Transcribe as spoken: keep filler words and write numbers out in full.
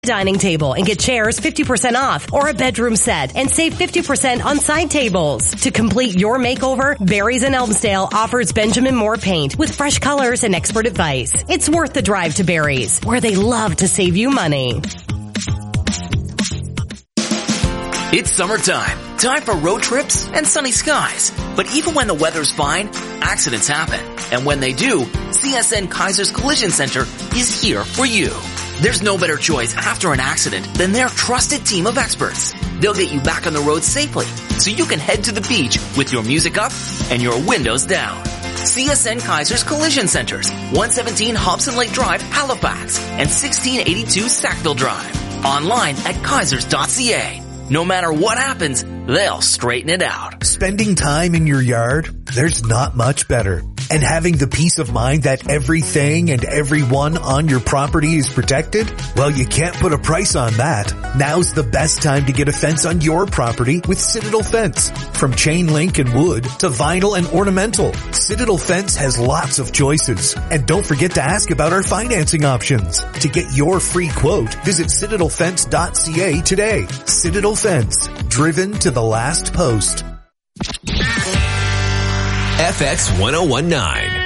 dining table and get chairs fifty percent off, or a bedroom set and save fifty percent on side tables. To complete your makeover, Barry's in Elmsdale offers Benjamin Moore paint with fresh colors and expert advice. It's worth the drive to Barry's, where they love to save you money. It's summertime. Time for road trips and sunny skies. But even when the weather's fine, accidents happen. And when they do, C S N Kaiser's Collision Center is here for you. There's no better choice after an accident than their trusted team of experts. They'll get you back on the road safely so you can head to the beach with your music up and your windows down. C S N Kaiser's Collision Centers, one seventeen Hobson Lake Drive, Halifax, and sixteen eighty-two Sackville Drive. Online at kaisers dot c a. No matter what happens, they'll straighten it out. Spending time in your yard? There's not much better. And having the peace of mind that everything and everyone on your property is protected? Well, you can't put a price on that. Now's the best time to get a fence on your property with Citadel Fence. From chain link and wood to vinyl and ornamental, Citadel Fence has lots of choices. And don't forget to ask about our financing options. To get your free quote, visit citadel fence dot c a today. Citadel Fence, driven to the last post. F X one oh one nine.